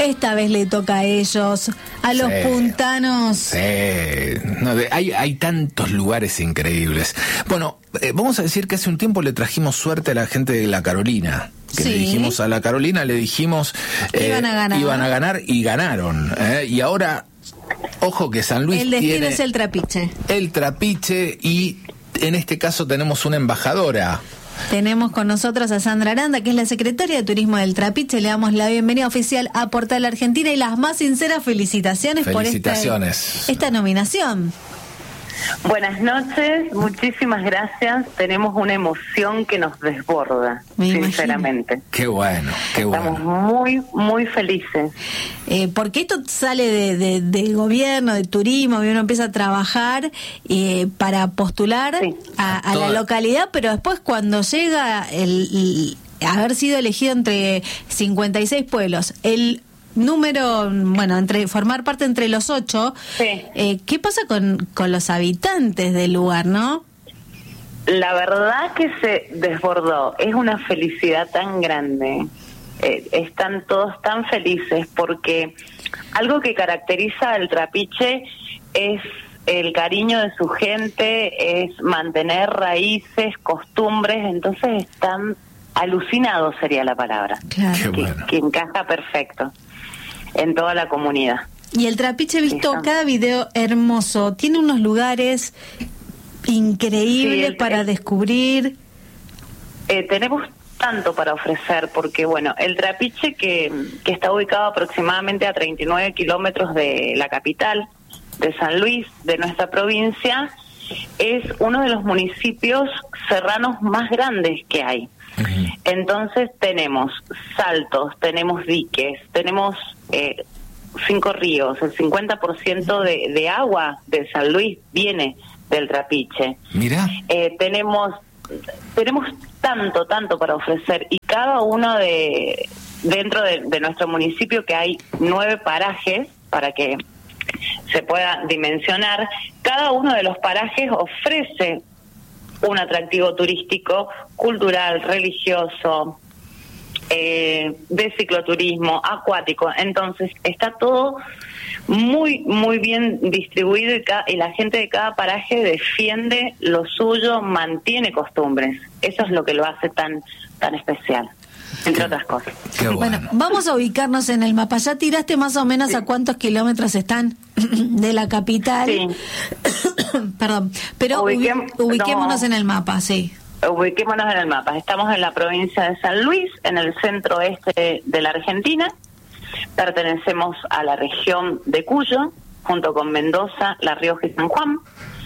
Esta vez le toca a ellos, a los puntanos. Sí, no, hay tantos lugares increíbles. Bueno, vamos a decir que hace un tiempo le trajimos suerte a la gente de La Carolina. Que sí. Le dijimos a La Carolina, le dijimos iban a ganar y ganaron. Y ahora, ojo que San Luis el destino tiene es el Trapiche. El Trapiche, y en este caso tenemos una embajadora. Tenemos con nosotros a Sandra Aranda, que es la secretaria de Turismo del Trapiche. Le damos la bienvenida oficial a Portal Argentina y las más sinceras felicitaciones por esta nominación. Buenas noches, muchísimas gracias. Tenemos una emoción que nos desborda, sinceramente. Qué bueno, qué bueno. Estamos muy, muy felices. Porque esto sale del gobierno, de turismo, y uno empieza a trabajar para postular a la localidad, pero después cuando llega haber sido elegido entre 56 pueblos, el número, bueno, formar parte entre los 8, ¿qué pasa con los habitantes del lugar, no? La verdad que se desbordó, es una felicidad tan grande, están todos tan felices porque algo que caracteriza al Trapiche es el cariño de su gente, es mantener raíces, costumbres, entonces están alucinados sería la palabra, claro. que encaja perfecto en toda la comunidad. Y el Trapiche, he visto cada video hermoso, tiene unos lugares increíbles para descubrir. Tenemos tanto para ofrecer, porque bueno, el Trapiche que está ubicado aproximadamente a 39 kilómetros de la capital, de San Luis, de nuestra provincia, es uno de los municipios serranos más grandes que hay. Entonces tenemos saltos, tenemos diques, tenemos 5 ríos, el 50% de agua de San Luis viene del Trapiche. Mira. Tenemos tanto para ofrecer, y cada uno dentro de nuestro municipio, que hay 9 parajes para que se pueda dimensionar, cada uno de los parajes ofrece un atractivo turístico, cultural, religioso, de cicloturismo, acuático. Entonces está todo muy muy bien distribuido y la gente de cada paraje defiende lo suyo, mantiene costumbres. Eso es lo que lo hace tan especial, entre otras cosas. Bueno, vamos a ubicarnos en el mapa. ¿Ya tiraste más o menos a cuántos kilómetros están de la capital? Sí. Perdón, pero ubiquémonos en el mapa, sí. Ubiquémonos en el mapa. Estamos en la provincia de San Luis, en el centro oeste de la Argentina. Pertenecemos a la región de Cuyo, junto con Mendoza, La Rioja y San Juan.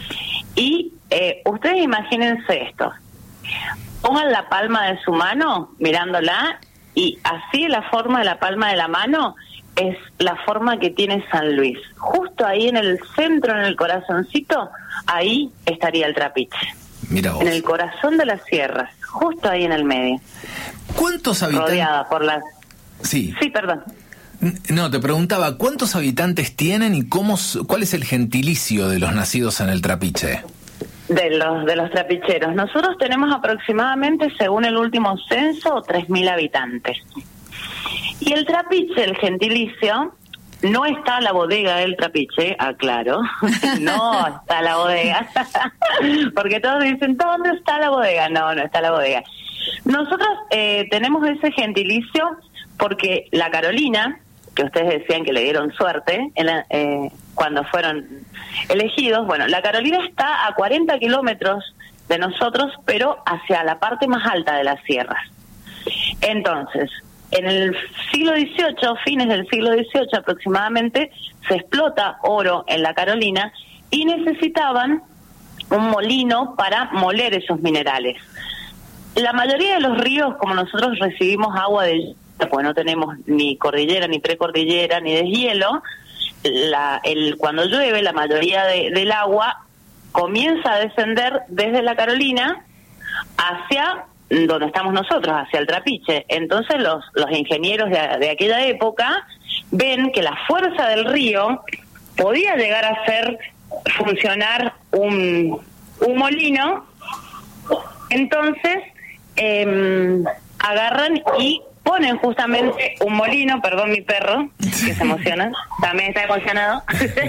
Y ustedes imagínense esto. Pongan la palma de su mano, mirándola, y así la forma de la palma de la mano es la forma que tiene San Luis. Justo ahí en el centro, en el corazoncito, ahí estaría el Trapiche. Mira vos. En el corazón de las sierras, justo ahí en el medio. ¿Cuántos habitantes? Rodeada por las... Sí, perdón. No, te preguntaba, ¿cuántos habitantes tienen y cuál es el gentilicio de los nacidos en el Trapiche? De los trapicheros. Nosotros tenemos aproximadamente, según el último censo, 3.000 habitantes. Y el Trapiche, el gentilicio, no está la bodega del Trapiche, aclaro, no está la bodega, porque todos dicen, ¿dónde está la bodega? No está la bodega. Nosotros tenemos ese gentilicio porque la Carolina, que ustedes decían que le dieron suerte cuando fueron elegidos, bueno, la Carolina está a 40 kilómetros de nosotros, pero hacia la parte más alta de las sierras. Entonces, en el siglo XVIII, fines del siglo XVIII aproximadamente, se explota oro en la Carolina y necesitaban un molino para moler esos minerales. La mayoría de los ríos, como nosotros recibimos agua de... pues no tenemos ni cordillera, ni precordillera, ni deshielo, cuando llueve la mayoría del agua comienza a descender desde la Carolina hacia donde estamos nosotros, hacia el Trapiche. Entonces los ingenieros de aquella época ven que la fuerza del río podía llegar a hacer funcionar un molino. Entonces agarran y ponen justamente un molino, perdón mi perro, que se emociona, también está emocionado,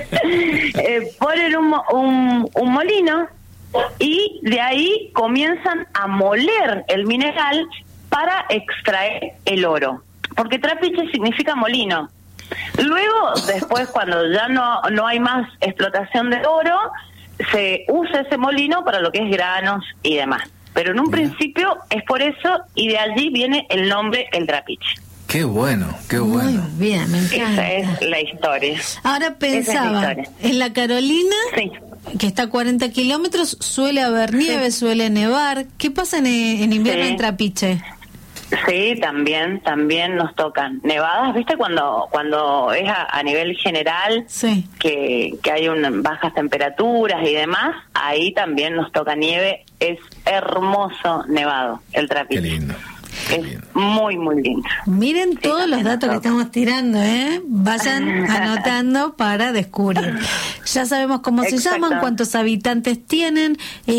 ponen un molino y de ahí comienzan a moler el mineral para extraer el oro, porque trapiche significa molino. Luego, después, cuando ya no hay más explotación de oro, se usa ese molino para lo que es granos y demás. Pero en un principio es por eso, y de allí viene el nombre el trapiche. Qué bueno, qué bueno. Muy bien, me encanta. Esa es la historia. Ahora pensaba, en la Carolina, sí, que está a 40 kilómetros, suele haber nieve, suele nevar. ¿Qué pasa en invierno en Trapiche? Sí, también nos tocan nevadas, ¿viste? Cuando es a nivel general, sí, que hay bajas temperaturas y demás, ahí también nos toca nieve. Es hermoso nevado el Trapiche. Qué lindo. Es muy, muy lindo. Miren todos los datos que estamos tirando, vayan anotando para descubrir. Ya sabemos cómo se llaman, cuántos habitantes tienen.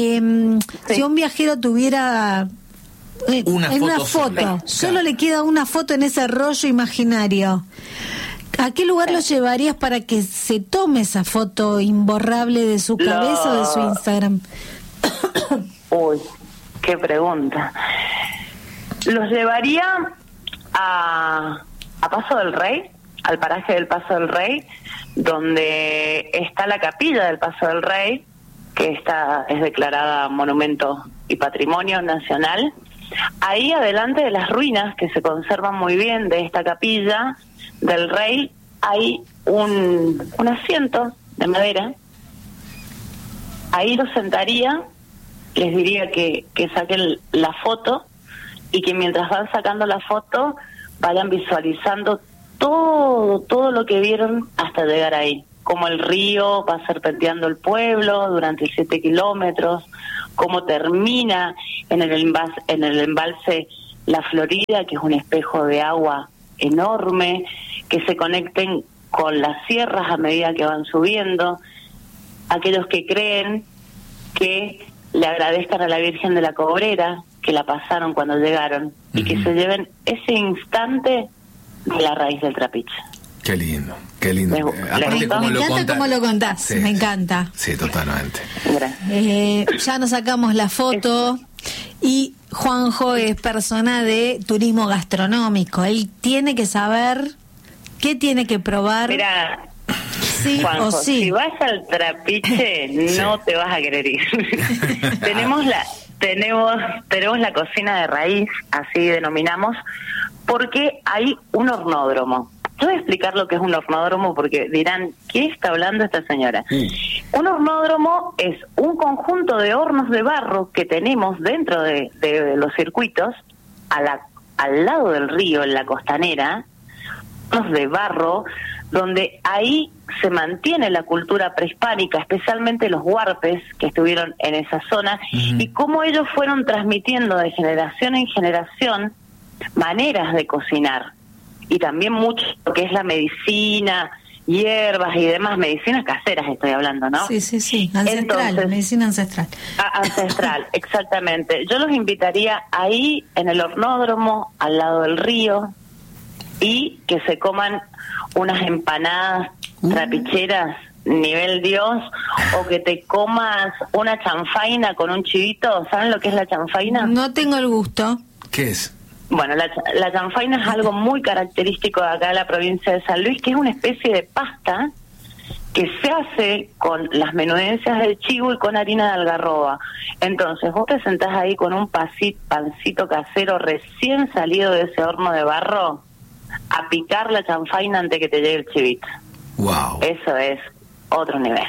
Si un viajero tuviera una foto, solo le queda una foto en ese rollo imaginario, ¿a qué lugar lo llevarías para que se tome esa foto imborrable de su cabeza o de su Instagram? Uy, qué pregunta. Los llevaría a Paso del Rey, al paraje del Paso del Rey, donde está la capilla del Paso del Rey, que es declarada Monumento y Patrimonio Nacional. Ahí adelante de las ruinas, que se conservan muy bien, de esta capilla del Rey, hay un asiento de madera. Ahí los sentaría, les diría que saquen la foto, y que mientras van sacando la foto vayan visualizando todo lo que vieron hasta llegar ahí, como el río va serpenteando el pueblo durante 7 kilómetros, cómo termina en el embalse La Florida, que es un espejo de agua enorme, que se conecten con las sierras a medida que van subiendo. Aquellos que creen, que le agradezcan a la Virgen de la Cobrera, que la pasaron cuando llegaron, y que se lleven ese instante de la raíz del Trapiche. Qué lindo, qué lindo. Me encanta cómo lo contás, sí, me encanta. Sí, totalmente. Ya nos sacamos la foto, y Juanjo es persona de turismo gastronómico. Él tiene que saber qué tiene que probar. Mira, sí, Juanjo, o sí. Si vas al Trapiche no te vas a querer ir. Tenemos la cocina de raíz, así denominamos, porque hay un hornódromo. Yo voy a explicar lo que es un hornódromo, porque dirán, ¿qué está hablando esta señora? Un hornódromo es un conjunto de hornos de barro que tenemos dentro de los circuitos, al lado del río, en la costanera, hornos de barro, donde ahí se mantiene la cultura prehispánica, especialmente los huarpes que estuvieron en esa zona, y cómo ellos fueron transmitiendo de generación en generación maneras de cocinar, y también mucho lo que es la medicina, hierbas y demás, medicinas caseras estoy hablando, ¿no? Sí, ancestral. Entonces, medicina ancestral. Ancestral, exactamente. Yo los invitaría ahí, en el hornódromo, al lado del río, y que se coman unas empanadas trapicheras nivel Dios, o que te comas una chanfaina con un chivito. ¿Saben lo que es la chanfaina? No tengo el gusto. ¿Qué es? Bueno, la chanfaina es algo muy característico de acá de la provincia de San Luis, que es una especie de pasta que se hace con las menudencias del chivo y con harina de algarroba. Entonces vos te sentás ahí con un pancito casero recién salido de ese horno de barro a picar la chanfaina antes que te llegue el chivito. Wow. Eso es otro nivel.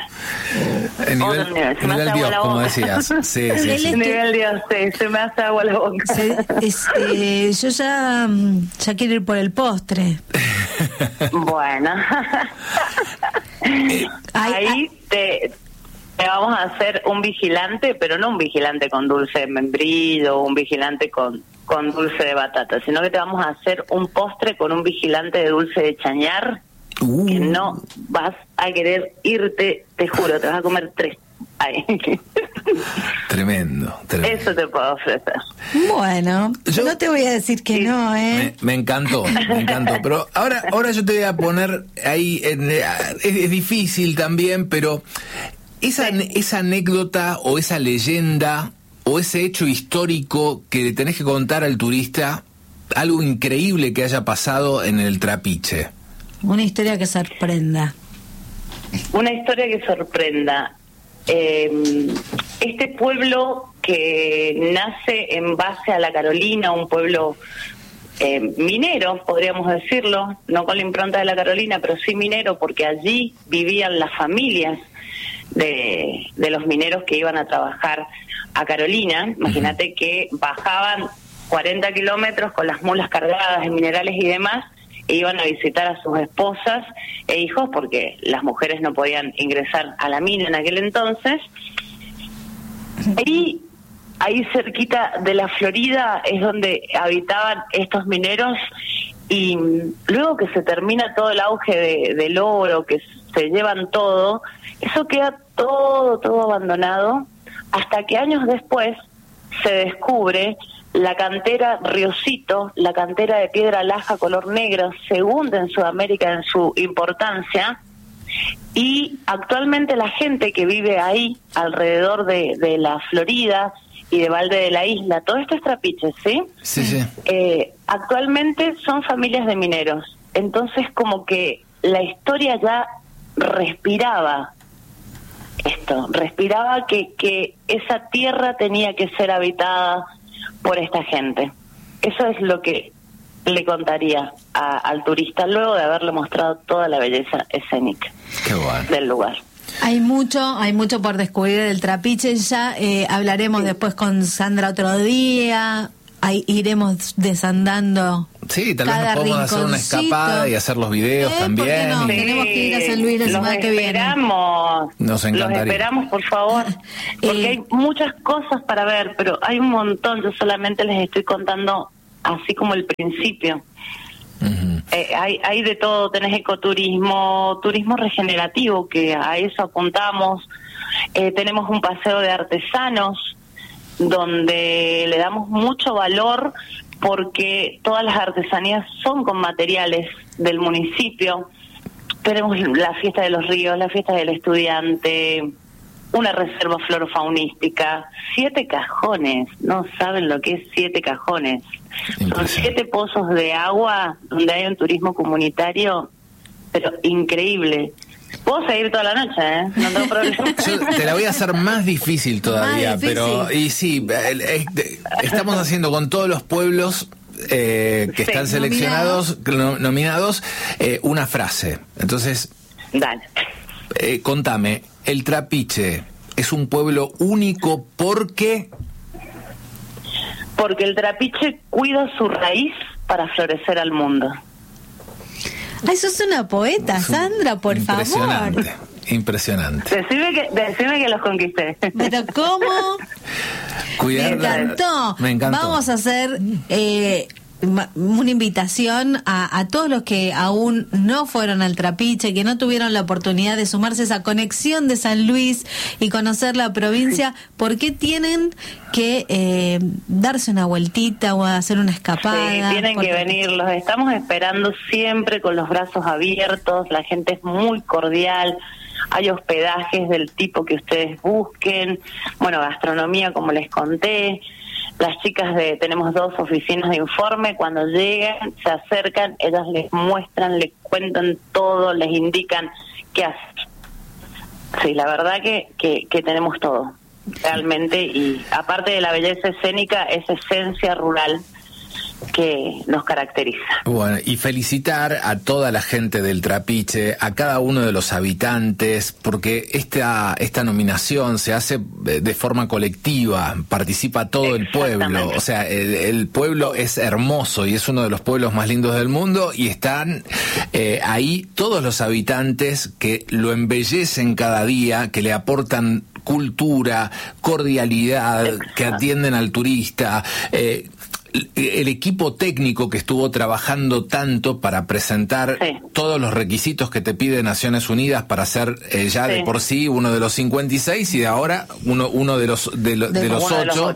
Nivel Dios, como decías. Sí. Nivel Dios, sí, se me hace agua la boca. Yo ya quiero ir por el postre. Bueno. Ahí te vamos a hacer un vigilante, pero no un vigilante con dulce de membrillo o un vigilante con dulce de batata, sino que te vamos a hacer un postre con un vigilante de dulce de chañar, que no vas a querer irte, te juro, te vas a comer 3. Ay. Tremendo. Eso te puedo ofrecer. Bueno, yo no te voy a decir que no, ¿eh? Me encantó. Pero ahora yo te voy a poner ahí, es difícil también, pero esa anécdota o esa leyenda o ese hecho histórico que le tenés que contar al turista, algo increíble que haya pasado en el Trapiche. Una historia que sorprenda. Una historia que sorprenda. Este pueblo que nace en base a la Carolina, un pueblo minero, podríamos decirlo, no con la impronta de la Carolina, pero sí minero, porque allí vivían las familias de los mineros que iban a trabajar a Carolina. Imagínate que bajaban 40 kilómetros con las mulas cargadas de minerales y demás, e iban a visitar a sus esposas e hijos, porque las mujeres no podían ingresar a la mina en aquel entonces. Y ahí cerquita de la Florida es donde habitaban estos mineros, y luego que se termina todo el auge del oro, que se llevan todo, eso queda todo abandonado, hasta que años después se descubre la cantera Riocito, la cantera de piedra laja color negro, segunda en Sudamérica en su importancia, y actualmente la gente que vive ahí, alrededor de la Florida y de Valde de la Isla, todo esto es Trapiche, ¿sí? Sí. Actualmente son familias de mineros, entonces como que la historia ya respiraba que esa tierra tenía que ser habitada por esta gente. Eso es lo que le contaría al turista luego de haberle mostrado toda la belleza escénica del lugar. Hay mucho por descubrir del Trapiche. Ya hablaremos después con Sandra otro día. Ahí iremos desandando. Sí, tal vez nos podemos hacer una escapada y hacer los videos también. No? Tenemos que ir a San Luis la semana que viene. Nos encantaría. Los esperamos, por favor, porque hay muchas cosas para ver, pero hay un montón. Yo solamente les estoy contando así como el principio. Uh-huh. Hay de todo. Tenés ecoturismo, turismo regenerativo, que a eso apuntamos. Tenemos un paseo de artesanos, donde le damos mucho valor porque todas las artesanías son con materiales del municipio. Tenemos la fiesta de los ríos, la fiesta del estudiante, una reserva florofaunística, 7 cajones, no saben lo que es 7 cajones. Son 7 pozos de agua donde hay un turismo comunitario, pero increíble. Puedo seguir toda la noche, no tengo problema. Yo te la voy a hacer más difícil todavía, pero y sí, estamos haciendo con todos los pueblos que están seleccionados, nominados, una frase. Entonces, dale. Contame, el Trapiche es un pueblo único porque el Trapiche cuida su raíz para florecer al mundo. Ay, sos una poeta, Sandra, por favor. Impresionante. Decime que los conquisté. ¿Pero cómo? Me encantó. Vamos a hacer una invitación a todos los que aún no fueron al Trapiche, que no tuvieron la oportunidad de sumarse a esa conexión de San Luis y conocer la provincia. ¿Por qué tienen que darse una vueltita o hacer una escapada? Sí, tienen que venir, los estamos esperando siempre con los brazos abiertos, la gente es muy cordial, hay hospedajes del tipo que ustedes busquen, bueno, gastronomía como les conté. Las chicas tenemos 2 oficinas de informe, cuando llegan, se acercan, ellas les muestran, les cuentan todo, les indican qué hacer. Sí, la verdad que tenemos todo, realmente, y aparte de la belleza escénica, es esencia rural que nos caracteriza. Bueno, y felicitar a toda la gente del Trapiche, a cada uno de los habitantes, porque esta nominación se hace de forma colectiva, participa todo el pueblo, o sea, el pueblo es hermoso y es uno de los pueblos más lindos del mundo, y están ahí todos los habitantes que lo embellecen cada día, que le aportan cultura, cordialidad, que atienden al turista. el equipo técnico que estuvo trabajando tanto para presentar todos los requisitos que te pide Naciones Unidas para ser ya de por sí uno de los 56 y de ahora uno de los 8.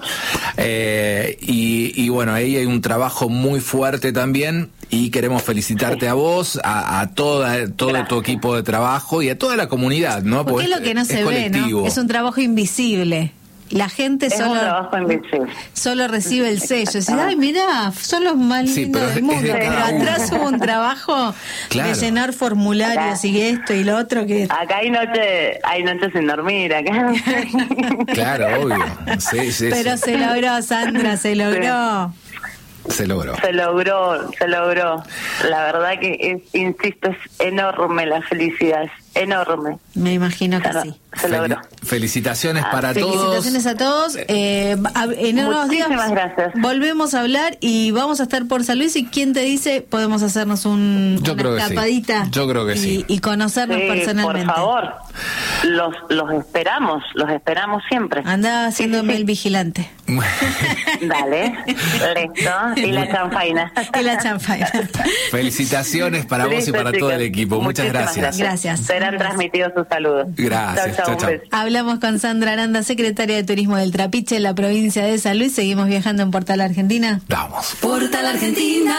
Y bueno, ahí hay un trabajo muy fuerte también y queremos felicitarte a vos, a todo tu equipo de trabajo y a toda la comunidad, ¿no? Porque es lo que no se ve, ¿no? Es un trabajo invisible. La gente solo recibe el sello. Dice, ay, mirá, son los más lindos del mundo. Pero atrás hubo un trabajo de llenar formularios acá, y esto y lo otro. Que acá hay noches sin dormir. Acá. Claro, obvio. Sí, pero se logró, Sandra, se logró. Se logró. Se logró. La verdad que insisto, es enorme la felicidad, es enorme. Me imagino que sí. Se logró. Felicitaciones para todos. Felicitaciones a todos. En unos días gracias. Volvemos a hablar y vamos a estar por San Luis. ¿Y quién te dice? Podemos hacernos una escapadita. Sí. Yo creo que sí. Y conocernos personalmente. Por favor, los esperamos siempre. Anda haciéndome el vigilante. Dale, listo. Y la chanfaina. Felicitaciones para vos y para todo el equipo. Muchas gracias. Gracias. Serán transmitidos sus saludos. Gracias. Chau. Hablamos con Sandra Aranda, secretaria de Turismo del Trapiche en la provincia de San Luis. Seguimos viajando en Portal Argentina. Vamos. Portal Argentina.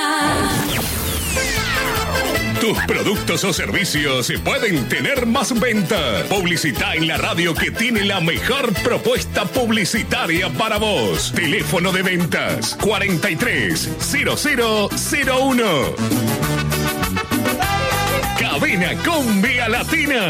Tus productos o servicios pueden tener más venta. Publicita en la radio que tiene la mejor propuesta publicitaria para vos. Teléfono de ventas 430001. Cadena Cumbia Latina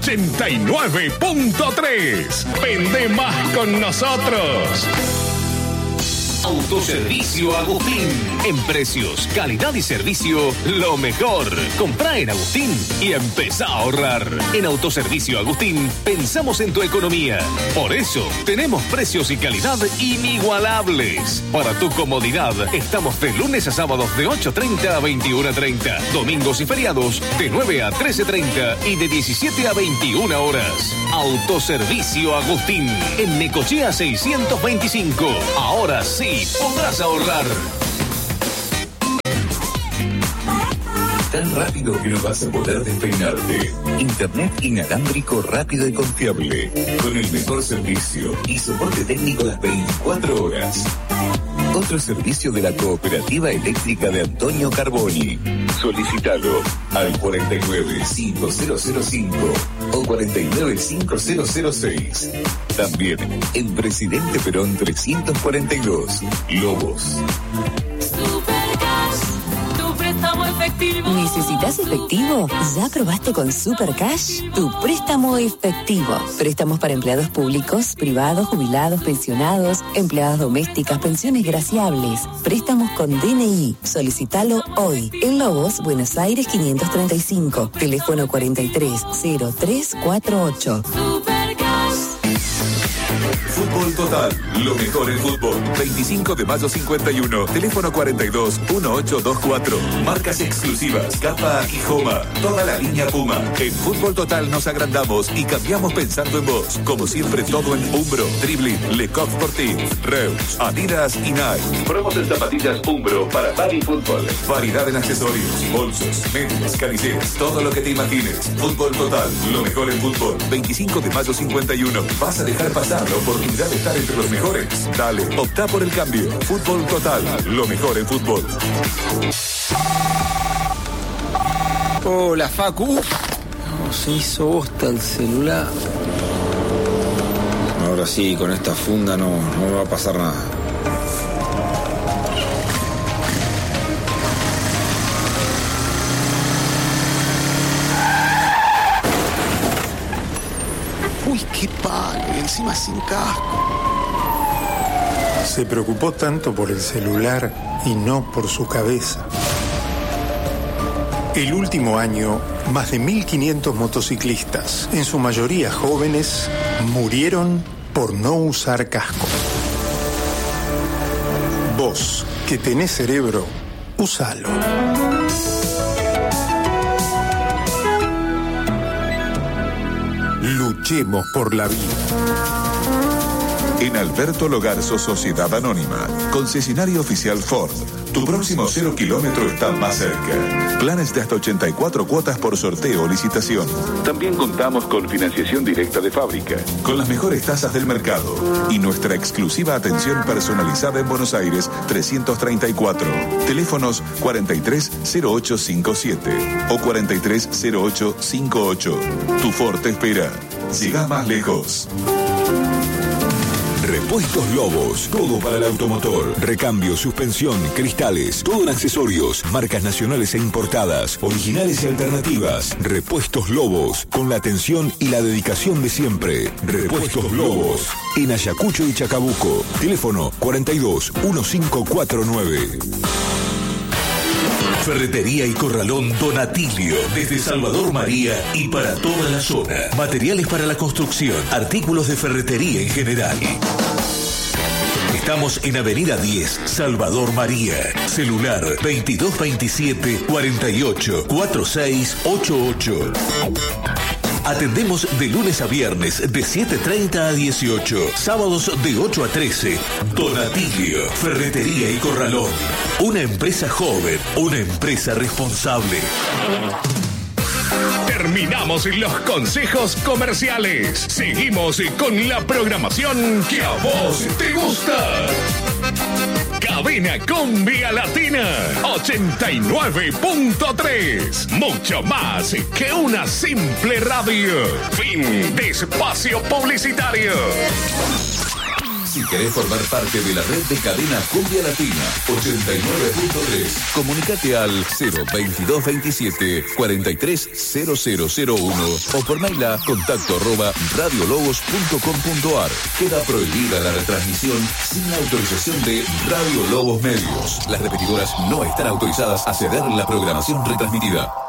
89.3. Vende más con nosotros. Autoservicio Agustín. En precios, calidad y servicio, lo mejor. Comprá en Agustín y empezá a ahorrar. En Autoservicio Agustín pensamos en tu economía. Por eso tenemos precios y calidad inigualables. Para tu comodidad, estamos de lunes a sábados de 8:30 a 21:30. Domingos y feriados de 9 a 13:30 y de 17 a 21 horas. Autoservicio Agustín. En Necochea 625. Ahora sí podrás ahorrar. Tan rápido que no vas a poder despeinarte. Internet inalámbrico rápido y confiable. Con el mejor servicio y soporte técnico las 24 horas. Otro servicio de la Cooperativa Eléctrica de Antonio Carboni. Solicítalo al 495005 o 495006. También en Presidente Perón 342, Lobos. ¿Necesitas efectivo? ¿Ya probaste con Supercash? Tu préstamo efectivo. Préstamos para empleados públicos, privados, jubilados, pensionados, empleadas domésticas, pensiones graciables. Préstamos con DNI. Solicítalo hoy. En Lobos, Buenos Aires 535. Teléfono 430348. Fútbol Total, lo mejor en fútbol. 25 de mayo 51, teléfono 42-1824. Marcas exclusivas, Capa y Joma. Toda la línea Puma. En Fútbol Total nos agrandamos y cambiamos pensando en vos. Como siempre, todo en Umbro, Dribbling, Lecoq Sportif, Reus, Adidas y Nike. Promos en zapatillas Umbro para Body Fútbol. Variedad en accesorios, bolsos, medias, camisetas, todo lo que te imagines. Fútbol Total, lo mejor en fútbol. 25 de mayo 51. Vas a dejar pasar la oportunidad de estar entre los mejores. Dale, optá por el cambio. Fútbol Total, lo mejor en fútbol. Hola, Facu. No, se hizo bosta el celular. Ahora sí, con esta funda no me va a pasar nada. Uy, qué palo, y encima sin casco. Se preocupó tanto por el celular y no por su cabeza. El último año, más de 1.500 motociclistas, en su mayoría jóvenes, murieron por no usar casco. Vos, que tenés cerebro, úsalo. Luchemos por la vida. En Alberto Logarzo Sociedad Anónima, concesionario oficial Ford. Tu próximo 0 kilómetro está más cerca. Planes de hasta 84 cuotas por sorteo o licitación. También contamos con financiación directa de fábrica, con las mejores tasas del mercado y nuestra exclusiva atención personalizada en Buenos Aires 334. Teléfonos 430857 o 430858. Tu Ford te espera. Llega más lejos. Repuestos Lobos, todo para el automotor. Recambio, suspensión, cristales, todo en accesorios, marcas nacionales e importadas, originales y alternativas. Repuestos Lobos, con la atención y la dedicación de siempre. Repuestos Lobos, en Ayacucho y Chacabuco. Teléfono 421549. Ferretería y Corralón Don Atilio, desde Salvador María y para toda la zona. Materiales para la construcción, artículos de ferretería en general. Estamos en Avenida 10, Salvador María. Celular 2227 48 4688. Atendemos de lunes a viernes de 7:30 a 18, sábados de 8 a 13. Don Atilio, Ferretería y Corralón. Una empresa joven, una empresa responsable. Terminamos los consejos comerciales. Seguimos con la programación que a vos te gusta. Cadena Cumbia Latina 89.3. Mucho más que una simple radio. Fin de espacio publicitario. Si querés formar parte de la red de Cadena Cumbia Latina 89.3, comunicate al 02227 430001 o por mail a contacto@radiolobos.com.ar. Queda prohibida la retransmisión sin la autorización de Radio Lobos Medios. Las repetidoras no están autorizadas a ceder la programación retransmitida.